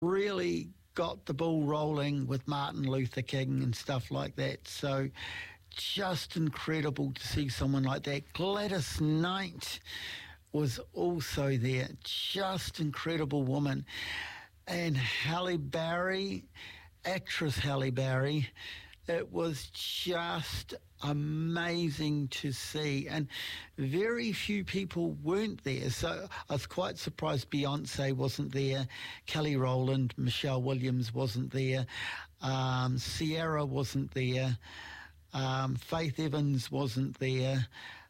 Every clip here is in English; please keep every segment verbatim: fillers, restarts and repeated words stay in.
really got the ball rolling with Martin Luther King and stuff like that. So just incredible to see someone like that. Gladys Knight was also there. Just incredible woman. And Halle Berry, actress Halle Berry, it was just amazing to see, and very few people weren't there. So I was quite surprised Beyonce wasn't there, Kelly Rowland, Michelle Williams wasn't there, um, Sierra wasn't there, um, Faith Evans wasn't there,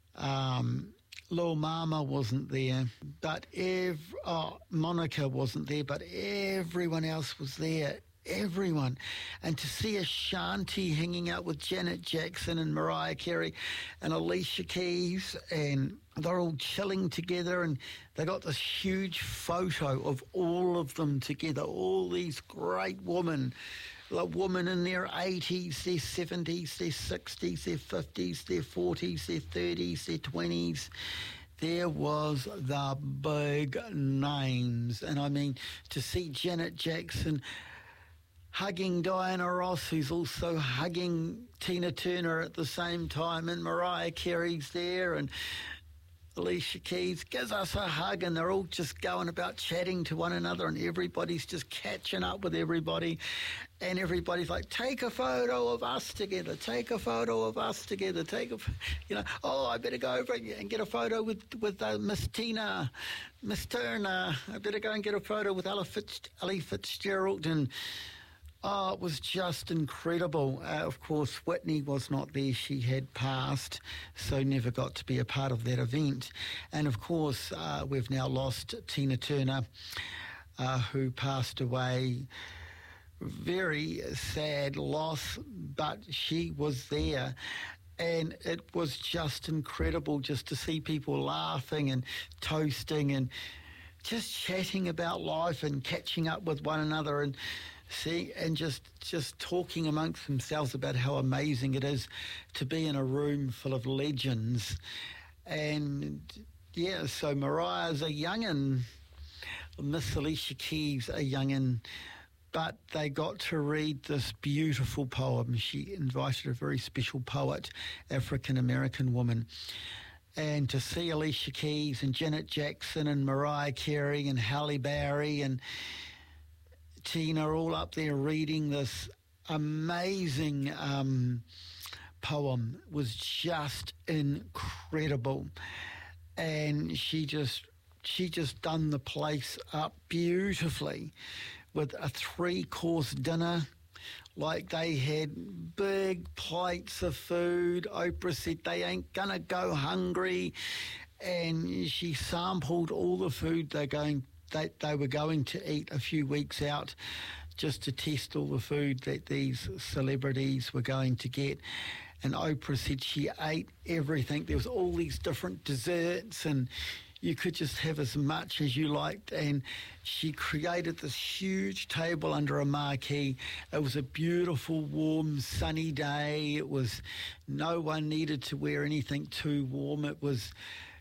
um, Lil Mama wasn't there, but ev- oh, Monica wasn't there, but everyone else was there. Everyone. And to see Ashanti hanging out with Janet Jackson and Mariah Carey and Alicia Keys, and they're all chilling together, and they got this huge photo of all of them together, all these great women, like women in their eighties, their seventies, their sixties, their fifties, their forties, their thirties, their twenties. There was the big names. And I mean, to see Janet Jackson hugging Diana Ross, who's also hugging Tina Turner at the same time, and Mariah Carey's there, and Alicia Keys gives us a hug, and they're all just going about chatting to one another, and everybody's just catching up with everybody, and everybody's like, take a photo of us together, take a photo of us together, take a, you know, oh, I better go over and get a photo with, with uh, Miss Tina, Miss Turner, I better go and get a photo with Ella Fitz, Ellie Fitzgerald, and oh, it was just incredible. Uh, of course, Whitney was not there. She had passed, so never got to be a part of that event. And of course, uh, we've now lost Tina Turner, uh, who passed away. Very sad loss, but she was there. And it was just incredible just to see people laughing and toasting and just chatting about life and catching up with one another, and see, and just just talking amongst themselves about how amazing it is to be in a room full of legends. And yeah, so Mariah's a young'un, Miss Alicia Keys a young'un, but they got to read this beautiful poem. She invited a very special poet, African-American woman. And to see Alicia Keys and Janet Jackson and Mariah Carey and Halle Berry and Tina all up there reading this amazing um, poem was just incredible. And she just she just done the place up beautifully with a three-course dinner. Like, they had big plates of food. Oprah said they ain't gonna go hungry, and she sampled all the food they're going they, they were going to eat a few weeks out, just to test all the food that these celebrities were going to get. And Oprah said she ate everything. There was all these different desserts, and you could just have as much as you liked. And she created this huge table under a marquee. It was a beautiful, warm, sunny day. It was, no one needed to wear anything too warm. It was,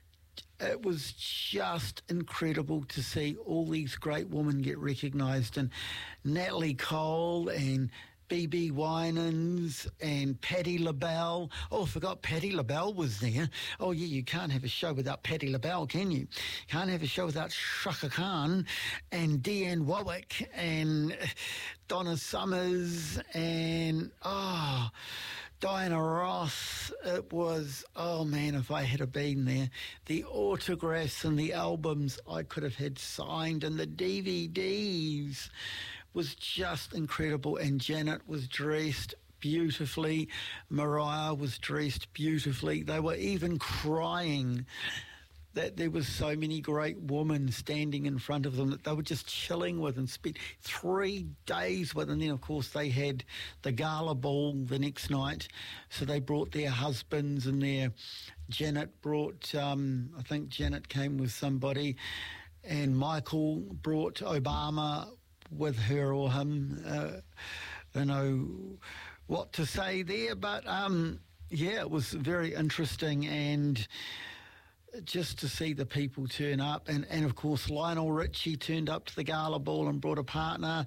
it was just incredible to see all these great women get recognised. And Natalie Cole and B B Winans and Patti LaBelle. Oh, I forgot Patti LaBelle was there. Oh, yeah, you can't have a show without Patti LaBelle, can you? Can't have a show without Chaka Khan and Dionne Warwick and Donna Summers and, oh, Diana Ross. It was, oh man, if I had been there. The autographs and the albums I could have had signed, and the D V Ds was just incredible. And Janet was dressed beautifully. Mariah was dressed beautifully. They were even crying that there was so many great women standing in front of them that they were just chilling with and spent three days with. And then, of course, they had the gala ball the next night. So they brought their husbands and their... Janet brought, um, I think Janet came with somebody, and Michael brought Obama with her or him. Uh, I don't know what to say there, but um, yeah, it was very interesting. And just to see the people turn up, and, and of course Lionel Richie turned up to the gala ball and brought a partner.